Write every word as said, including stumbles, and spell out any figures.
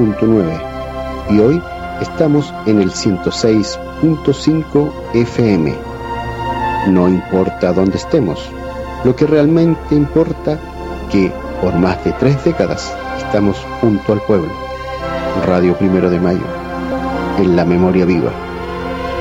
punto nueve y hoy estamos en el ciento seis punto cinco F M. No importa dónde estemos, lo que realmente importa que por más de tres décadas estamos junto al pueblo. Radio Primero de Mayo, en la memoria viva.